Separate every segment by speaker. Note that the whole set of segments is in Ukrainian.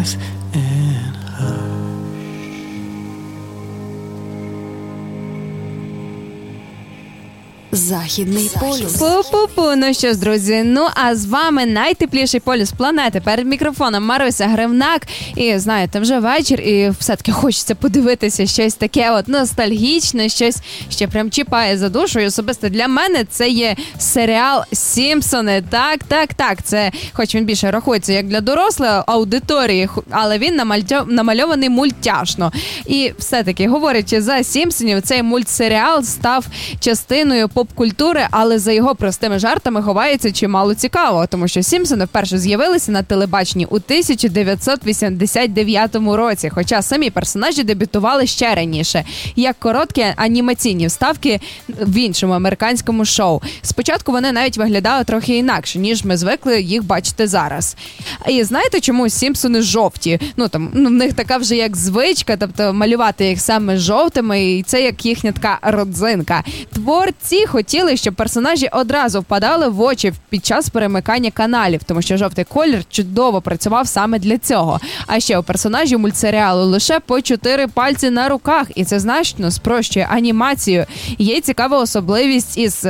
Speaker 1: us in hush.
Speaker 2: Західний полюс.
Speaker 3: Пу-пу-пу, ну що ж, друзі, ну а з вами найтепліший полюс планети. Перед мікрофоном Маруся Гривнак. І, знаєте, вже вечір, і все-таки хочеться подивитися щось таке от ностальгічне, щось, що прям чіпає за душу. І особисто для мене це є серіал «Сімпсони». Так. Це, хоч він більше рахується як для дорослої аудиторії, але він намальований мультяшно. І все-таки, говорячи за «Сімпсонів», цей мультсеріал став частиною поп-культури, але за його простими жартами ховається чимало цікавого, тому що «Сімпсони» вперше з'явилися на телебаченні у 1989 році, хоча самі персонажі дебютували ще раніше, як короткі анімаційні вставки в іншому американському шоу. Спочатку вони навіть виглядали трохи інакше, ніж ми звикли їх бачити зараз. І знаєте, чому «Сімпсони» жовті? В них така вже як звичка, тобто малювати їх саме жовтими, і це як їхня така родзинка. Творці хотіли, щоб персонажі одразу впадали в очі під час перемикання каналів, тому що жовтий колір чудово працював саме для цього. А ще у персонажів мультсеріалу лише по 4 пальці на руках, і це значно спрощує анімацію. Є цікава особливість із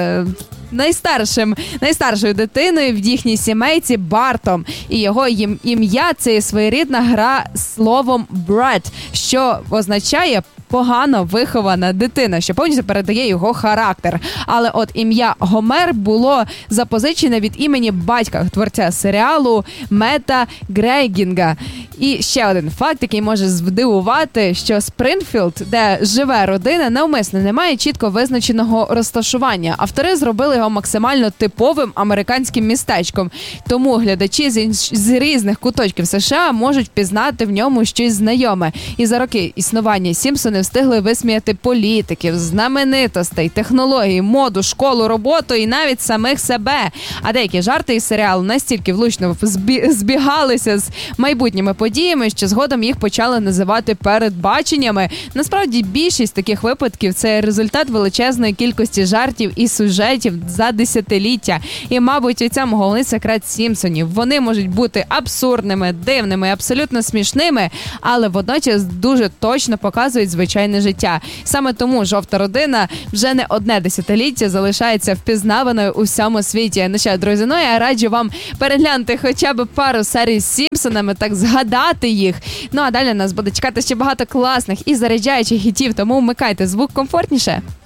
Speaker 3: найстаршою дитиною в їхній сімейці Бартом. І його ім'я – це своєрідна гра словом «Brett», що означає погано вихована дитина, що повністю передає його характер. Але от ім'я Гомер було запозичене від імені батька творця серіалу Мета Грейгінга. І ще один факт, який може здивувати, що Спрингфілд, де живе родина, навмисно не має чітко визначеного розташування. Автори зробили його максимально типовим американським містечком. Тому глядачі з різних куточків США можуть впізнати в ньому щось знайоме. І за роки існування «Сімпсони» встигли висміяти політиків, знаменитостей, технології, моду, школу, роботу і навіть самих себе. А деякі жарти із серіалу настільки влучно збігалися з майбутніми подіями, що згодом їх почали називати передбаченнями. Насправді, більшість таких випадків – це результат величезної кількості жартів і сюжетів за десятиліття. І, мабуть, у цьому головний секрет «Сімпсонів». Вони можуть бути абсурдними, дивними, абсолютно смішними, але водночас дуже точно показують звичайне життя. Саме тому «Жовта родина» вже не одне десятиліття залишається впізнаваною у всьому світі. Ну що, друзі, я раджу вам переглянути хоча б пару серій з «Сімпсонами», так згадати їх. Ну а далі нас буде чекати ще багато класних і заряджаючих хітів, тому вмикайте звук комфортніше.